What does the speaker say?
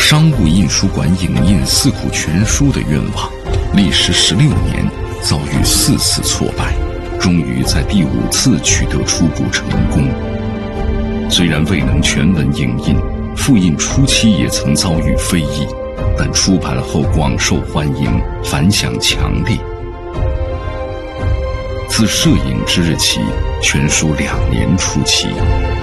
商务印书馆影印《四库全书》的愿望，历时16年，遭遇4次挫败，终于在第5次取得初步成功。虽然未能全文影印，复印初期也曾遭遇非议，但出版了后广受欢迎，反响强烈。自摄影之日起，全书2年出期。